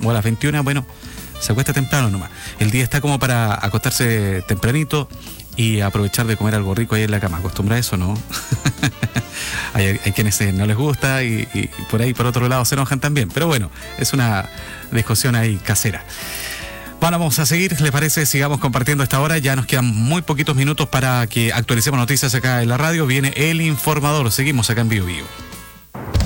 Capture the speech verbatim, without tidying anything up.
o a las veintiuna, bueno, se acuesta temprano nomás. El día está como para acostarse tempranito y aprovechar de comer algo rico ahí en la cama. ¿Acostumbra a eso, no? hay, hay quienes no les gusta y, y por ahí por otro lado se enojan también. Pero bueno, es una discusión ahí casera. Bueno, vamos a seguir, ¿les parece? Sigamos compartiendo esta hora. Ya nos quedan muy poquitos minutos para que actualicemos noticias acá en la radio. Viene El Informador. Seguimos acá en Bio Bio.